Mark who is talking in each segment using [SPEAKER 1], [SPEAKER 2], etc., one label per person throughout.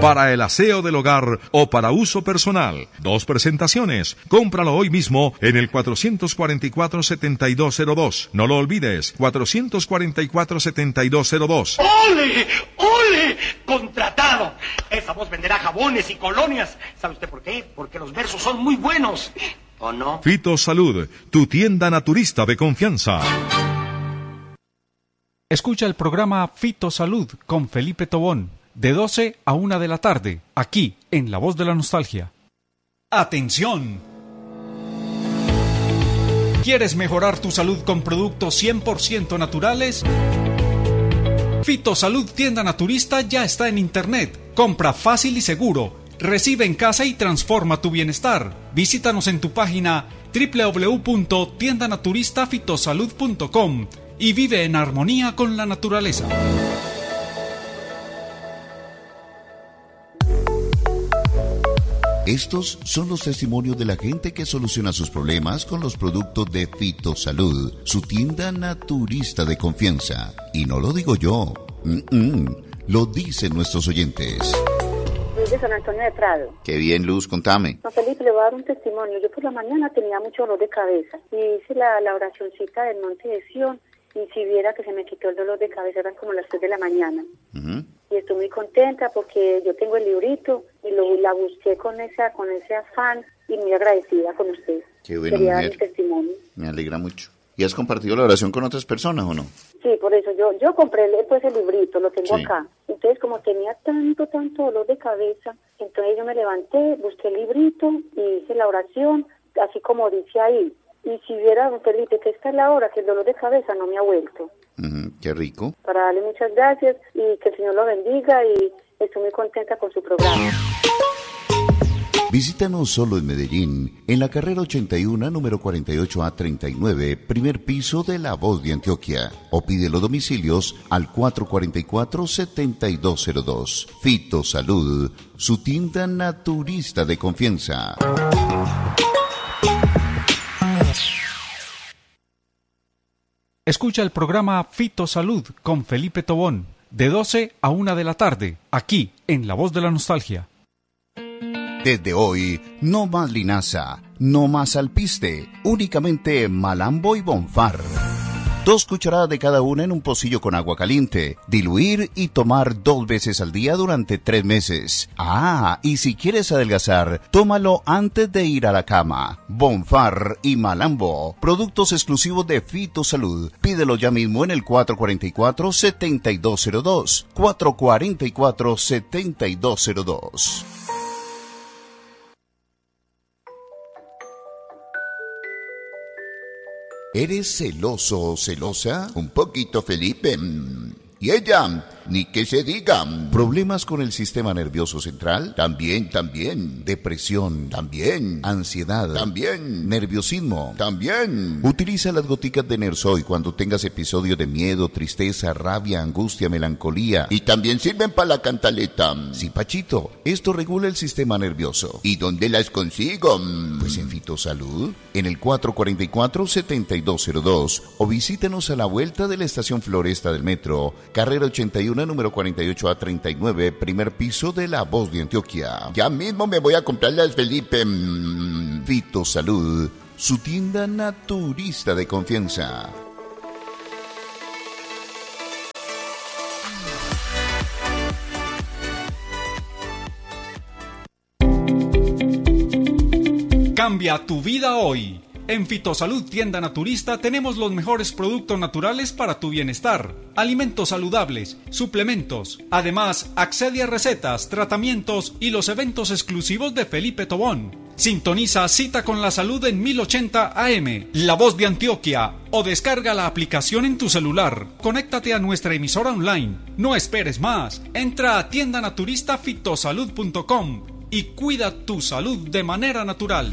[SPEAKER 1] para el aseo del hogar o para uso personal. 2 presentaciones. Cómpralo hoy mismo en el 444-7202. No lo olvides, 444-7202.
[SPEAKER 2] ¡Ole! ¡Ole! ¡Contratado! Esa voz venderá jabones y colonias. ¿Sabe usted por qué? Porque los versos son muy buenos. ¿O no?
[SPEAKER 1] Fito Salud, tu tienda naturista de confianza.
[SPEAKER 3] Escucha el programa Fito Salud con Felipe Tobón, de 12 a 1 de la tarde, aquí en La Voz de la Nostalgia. ¡Atención! ¿Quieres mejorar tu salud con productos 100% naturales? Fito Salud Tienda Naturista ya está en internet. Compra fácil y seguro. Recibe en casa y transforma tu bienestar. Visítanos en tu página www.tiendanaturistafitosalud.com y vive en armonía con la naturaleza.
[SPEAKER 4] Estos son los testimonios de la gente que soluciona sus problemas con los productos de Fito Salud, su tienda naturista de confianza. Y no lo digo yo, lo dicen nuestros oyentes.
[SPEAKER 5] Luz de San Antonio de Prado.
[SPEAKER 4] Qué bien, Luz, contame.
[SPEAKER 5] No, Felipe, le voy a dar un testimonio. Yo por la mañana tenía mucho dolor de cabeza y hice la oracioncita del Monte de Sion y si viera que se me quitó el dolor de cabeza, eran como las 3 de la mañana. Y estoy muy contenta porque yo tengo el librito y la busqué con ese afán y muy agradecida con usted.
[SPEAKER 4] Qué bueno,
[SPEAKER 5] quería dar mi testimonio.
[SPEAKER 4] Me alegra mucho. ¿Y has compartido la oración con otras personas o no?
[SPEAKER 5] Sí, por eso yo compré pues el librito, lo tengo acá. Entonces, como tenía tanto dolor de cabeza, entonces yo me levanté, busqué el librito y hice la oración, así como dice ahí. Y si viera, don Felipe, que esta es la hora que el dolor de cabeza no me ha vuelto.
[SPEAKER 4] Qué rico.
[SPEAKER 5] Para darle muchas gracias y que el Señor lo bendiga y estoy muy contenta con su programa.
[SPEAKER 4] Visítanos solo en Medellín, en la carrera 81, número 48A39, primer piso de La Voz de Antioquia. O pide los domicilios al 444-7202. Fito Salud, su tienda naturista de confianza.
[SPEAKER 3] Escucha el programa Fito Salud con Felipe Tobón, de 12 a 1 de la tarde, aquí en La Voz de la Nostalgia.
[SPEAKER 4] Desde hoy, no más linaza, no más alpiste, únicamente Malambo y Bonfar. 2 cucharadas de cada una en un pocillo con agua caliente, diluir y tomar 2 veces al día durante 3 meses. Y si quieres adelgazar, tómalo antes de ir a la cama. Bonfar y Malambo, productos exclusivos de Fito Salud. Pídelo ya mismo en el 444-7202. 444-7202. ¿Eres celoso o celosa? Un poquito, Felipe. ¿Y ella? Ni que se diga. ¿Problemas con el sistema nervioso central? También. ¿Depresión? También. ¿Ansiedad? También. ¿Nerviosismo? También. Utiliza las goticas de Nersoy cuando tengas episodios de miedo, tristeza, rabia, angustia, melancolía. Y también sirven para la cantaleta. Sí, Pachito, esto regula el sistema nervioso. ¿Y dónde las consigo? Pues en Fito Salud, en el 444-7202 o visítenos a la vuelta de la estación Floresta del Metro, carrera 81, número 48A39, primer piso de La Voz de Antioquia. Ya mismo me voy a comprar las, Felipe. Fito Salud, su tienda naturista de confianza.
[SPEAKER 3] Cambia tu vida hoy. En Fitosalud Tienda Naturista tenemos los mejores productos naturales para tu bienestar. Alimentos saludables, suplementos. Además, accede a recetas, tratamientos y los eventos exclusivos de Felipe Tobón. Sintoniza Cita con la Salud en 1080 AM, La Voz de Antioquia, o descarga la aplicación en tu celular. Conéctate a nuestra emisora online. No esperes más. Entra a tiendanaturistafitosalud.com y cuida tu salud de manera natural.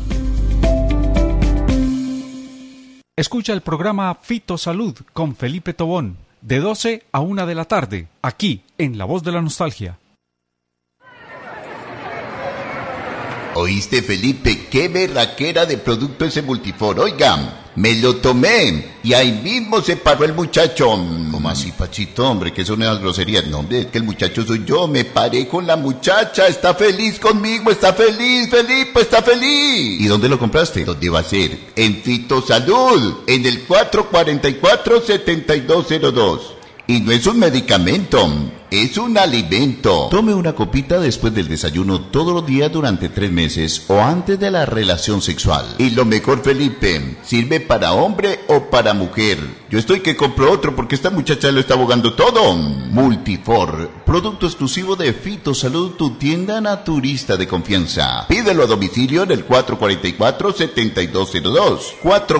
[SPEAKER 3] Escucha el programa Fito Salud con Felipe Tobón, de 12 a 1 de la tarde, aquí en La Voz de la Nostalgia.
[SPEAKER 4] ¿Oíste, Felipe? ¡Qué berraquera de producto ese Multifor! Oiga, me lo tomé y ahí mismo se paró el muchacho. ¿Cómo así, Pachito, hombre? ¿Qué son esas groserías? No, hombre, es que el muchacho soy yo. Me paré con la muchacha. Está feliz conmigo. Está feliz, Felipe. Está feliz. ¿Y dónde lo compraste? ¿Dónde va a ser? En Fitosalud, en el 444-7202. Y no es un medicamento, es un alimento. Tome una copita después del desayuno todos los días durante 3 meses o antes de la relación sexual. Y lo mejor, Felipe, sirve para hombre o para mujer. Yo estoy que compro otro porque esta muchacha lo está abogando todo. Multifor, producto exclusivo de Fitosalud, tu tienda naturista de confianza. Pídelo a domicilio en el 444-7202.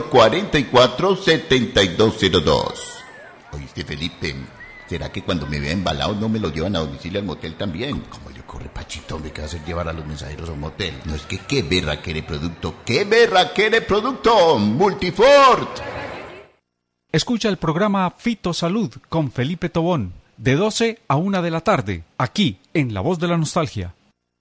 [SPEAKER 4] 444-7202. ¿Oíste, Felipe? ¿Será que cuando me vea embalado no me lo llevan a domicilio al motel también? ¿Cómo le ocurre, Pachito? ¿Me qué hacer llevar a los mensajeros a un motel? No, es que qué berraquere producto. ¡Qué berraquere producto! ¡Multifort!
[SPEAKER 3] Escucha el programa Fitosalud con Felipe Tobón, de 12 a 1 de la tarde, aquí en La Voz de la Nostalgia.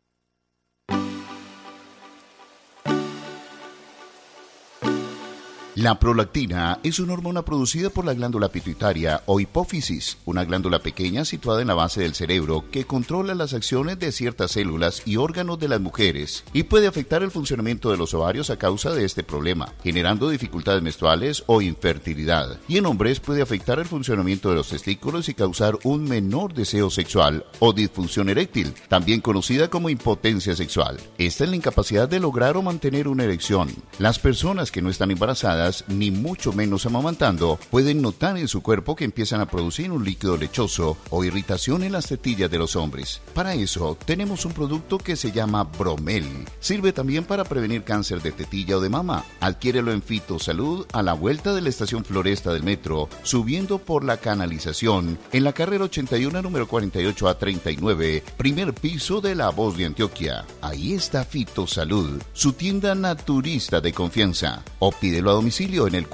[SPEAKER 4] La prolactina es una hormona producida por la glándula pituitaria o hipófisis, una glándula pequeña situada en la base del cerebro que controla las acciones de ciertas células y órganos de las mujeres y puede afectar el funcionamiento de los ovarios a causa de este problema, generando dificultades menstruales o infertilidad. Y en hombres puede afectar el funcionamiento de los testículos y causar un menor deseo sexual o disfunción eréctil, también conocida como impotencia sexual. Esta es la incapacidad de lograr o mantener una erección. Las personas que no están embarazadas ni mucho menos amamantando, pueden notar en su cuerpo que empiezan a producir un líquido lechoso o irritación en las tetillas de los hombres. Para eso, tenemos un producto que se llama Bromel. Sirve también para prevenir cáncer de tetilla o de mama. Adquiérelo en Fitosalud a la vuelta de la estación Floresta del metro, subiendo por la canalización, en la carrera 81, número 48A39, primer piso de La Voz de Antioquia. Ahí está Fitosalud, su tienda naturista de confianza. O pídelo a domicilio en el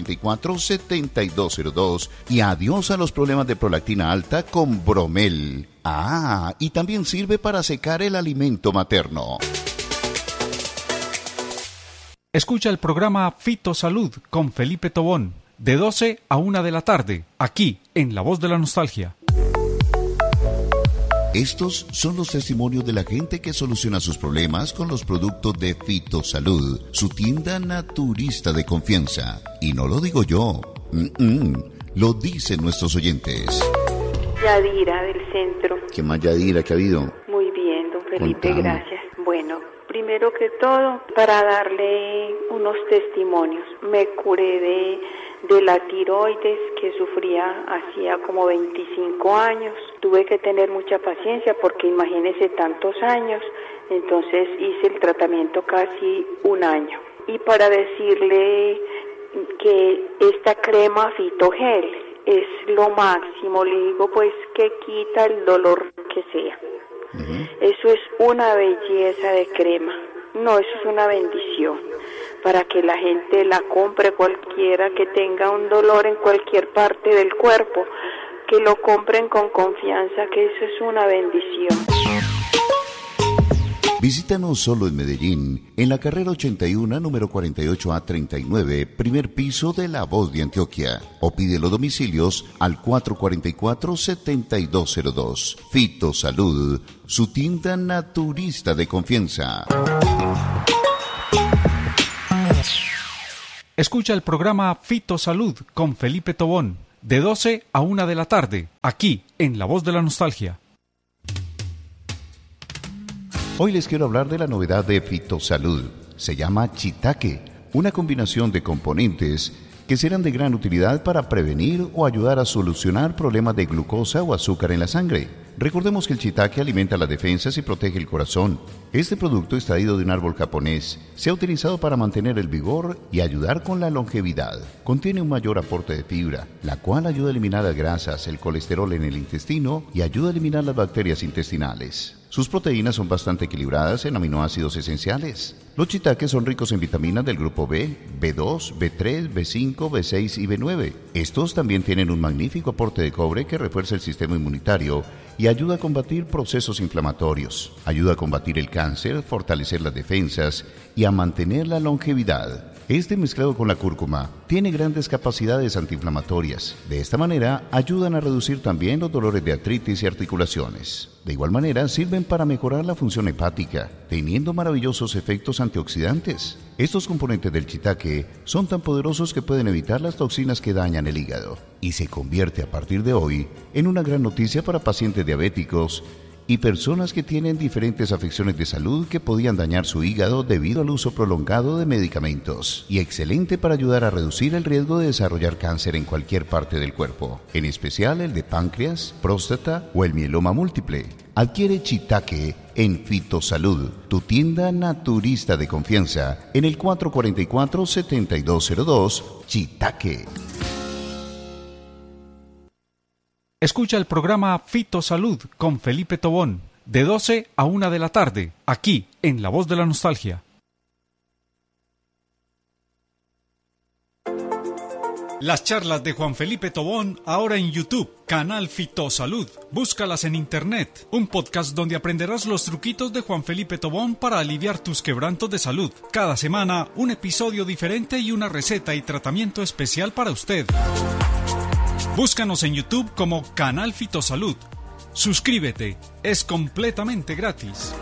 [SPEAKER 4] 444-7202 y adiós a los problemas de prolactina alta con Bromel. Ah, y también sirve para secar el alimento materno.
[SPEAKER 3] Escucha el programa Fitosalud con Felipe Tobón, de 12 a 1 de la tarde, aquí en La Voz de la Nostalgia.
[SPEAKER 4] Estos son los testimonios de la gente que soluciona sus problemas con los productos de Fitosalud, su tienda naturista de confianza. Y no lo digo yo, lo dicen nuestros oyentes.
[SPEAKER 5] Yadira del centro.
[SPEAKER 4] ¿Qué más, Yadira, que ha habido?
[SPEAKER 5] Muy bien, don Felipe,
[SPEAKER 4] Contame.
[SPEAKER 5] gracias. Bueno, primero que todo, para darle unos testimonios, me curé de la tiroides que sufría hacía como 25 años. Tuve que tener mucha paciencia porque imagínese tantos años, entonces hice el tratamiento casi 1 año. Y para decirle que esta crema Fitogel es lo máximo, le digo pues que quita el dolor que sea. Eso es una belleza de crema. No, eso es una bendición para que la gente la compre, cualquiera que tenga un dolor en cualquier parte del cuerpo, que lo compren con confianza, que eso es una bendición.
[SPEAKER 4] Visítanos solo en Medellín, en la carrera 81, número 48A39, primer piso de La Voz de Antioquia. O pide los domicilios al 444-7202. Fitosalud, su tienda naturista de confianza.
[SPEAKER 3] Escucha el programa Fitosalud con Felipe Tobón, de 12 a 1 de la tarde, aquí en La Voz de la Nostalgia.
[SPEAKER 4] Hoy les quiero hablar de la novedad de Fitosalud. Se llama Shiitake, una combinación de componentes que serán de gran utilidad para prevenir o ayudar a solucionar problemas de glucosa o azúcar en la sangre. Recordemos que el shiitake alimenta las defensas y protege el corazón. Este producto extraído de un árbol japonés se ha utilizado para mantener el vigor y ayudar con la longevidad. Contiene un mayor aporte de fibra, la cual ayuda a eliminar las grasas, el colesterol en el intestino y ayuda a eliminar las bacterias intestinales. Sus proteínas son bastante equilibradas en aminoácidos esenciales. Los shiitakes son ricos en vitaminas del grupo B, B2, B3, B5, B6 y B9. Estos también tienen un magnífico aporte de cobre que refuerza el sistema inmunitario y ayuda a combatir procesos inflamatorios. Ayuda a combatir el cáncer, fortalecer las defensas y a mantener la longevidad. Este mezclado con la cúrcuma tiene grandes capacidades antiinflamatorias. De esta manera ayudan a reducir también los dolores de artritis y articulaciones. De igual manera sirven para mejorar la función hepática, teniendo maravillosos efectos antioxidantes. Estos componentes del shiitake son tan poderosos que pueden evitar las toxinas que dañan el hígado y se convierte a partir de hoy en una gran noticia para pacientes diabéticos y personas que tienen diferentes afecciones de salud que podían dañar su hígado debido al uso prolongado de medicamentos, y excelente para ayudar a reducir el riesgo de desarrollar cáncer en cualquier parte del cuerpo, en especial el de páncreas, próstata o el mieloma múltiple. Adquiere shiitake en Fitosalud, tu tienda naturista de confianza, en el 444-7202, shiitake.
[SPEAKER 3] Escucha el programa Fitosalud con Felipe Tobón, de 12 a 1 de la tarde, aquí en La Voz de la Nostalgia. Las charlas de Juan Felipe Tobón ahora en YouTube, canal Fitosalud. Búscalas en internet. Un podcast donde aprenderás los truquitos de Juan Felipe Tobón para aliviar tus quebrantos de salud. Cada semana, un episodio diferente y una receta y tratamiento especial para usted. Búscanos en YouTube como Canal Fitosalud. Suscríbete, es completamente gratis.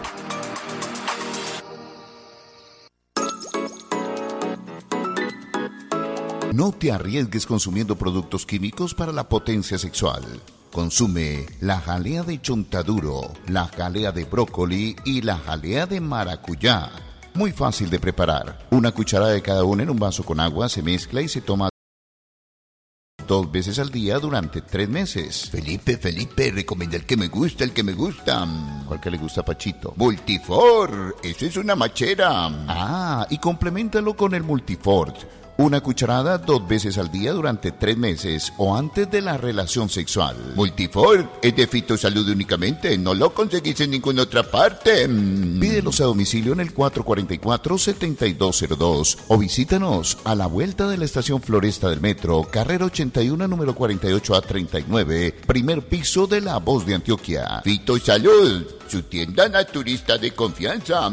[SPEAKER 4] No te arriesgues consumiendo productos químicos para la potencia sexual. Consume la jalea de chontaduro, la jalea de brócoli y la jalea de maracuyá. Muy fácil de preparar. Una cucharada de cada una en un vaso con agua, se mezcla y se toma 2 veces al día durante 3 meses. Felipe, recomienda el que me gusta. ¿Cuál que le gusta a Pachito? Multifort, eso es una machera. Y compleméntalo con el Multifort. Una cucharada 2 veces al día durante 3 meses o antes de la relación sexual. Multifort es de Fitosalud únicamente, no lo conseguís en ninguna otra parte. Pídelos a domicilio en el 444-7202 o visítanos a la vuelta de la estación Floresta del Metro, carrera 81, número 48A39, primer piso de La Voz de Antioquia. Fitosalud, su tienda naturista de confianza.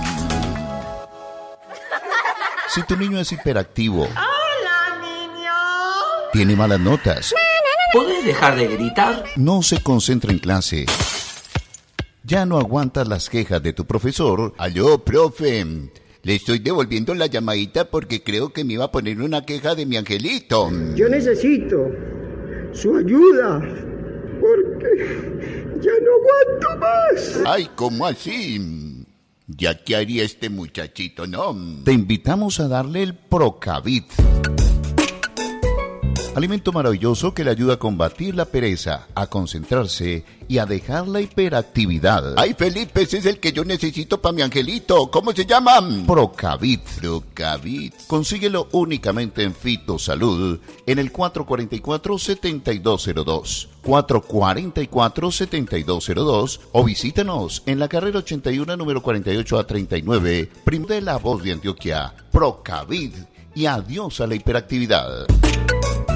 [SPEAKER 4] Si tu niño es hiperactivo,
[SPEAKER 6] ¡Hola, niño!
[SPEAKER 4] tiene malas notas,
[SPEAKER 6] ¿Podés dejar de gritar?
[SPEAKER 4] no se concentra en clase, ya no aguantas las quejas de tu profesor. Aló, profe, le estoy devolviendo la llamadita porque creo que me iba a poner una queja de mi angelito.
[SPEAKER 7] Yo necesito su ayuda porque ya no aguanto más.
[SPEAKER 4] Ay, ¿cómo así? ¿Ya qué haría este muchachito, no? Te invitamos a darle el Procavit. Alimento maravilloso que le ayuda a combatir la pereza, a concentrarse y a dejar la hiperactividad. Ay, Felipe, ese es el que yo necesito para mi angelito. ¿Cómo se llama? Procavit. Consíguelo únicamente en Fitosalud en el 444-7202. 444-7202 o visítanos en la carrera 81, número 48A39, primero de La Voz de Antioquia. Procavit y adiós a la hiperactividad.